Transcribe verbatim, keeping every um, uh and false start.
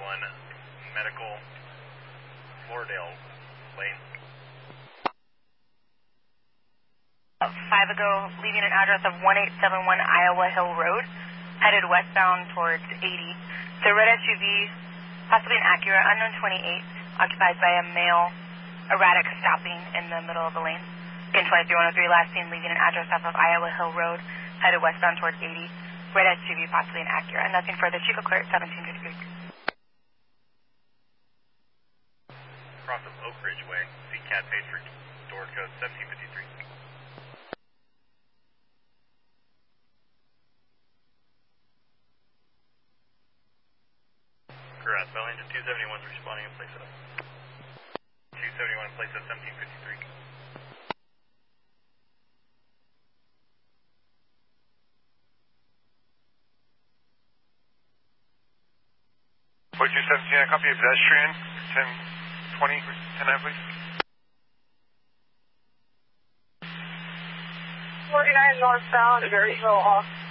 one, medical, Floridale Lane. Five ago, leaving an address of one eight seven one Iowa Hill Road, headed westbound towards eighty. The red S U V, possibly an Acura, unknown twenty-eight, occupied by a male, erratic stopping in the middle of the lane. In twenty-three one oh three, last seen leaving an address off of Iowa Hill Road, headed westbound towards eighty. Red S U V, possibly an Acura. Nothing further. Chief will clear at seventeen fifty-three. Cross of Oak Ridge Way, C C A T Matrix, door code seventeen fifty-three. Correct. Bellington two seventy-one is responding in place of two seventy-one in place of seventeen fifty-three. forty-two seventeen, I copy a pedestrian, ten twenty, ten nine, please. forty-nine northbound, very low off.